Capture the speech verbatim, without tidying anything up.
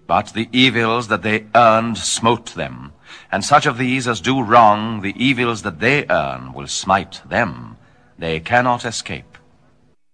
But the evils that they earned smote them, and such of these as do wrong, the evils that they earn will smite them. They cannot escape.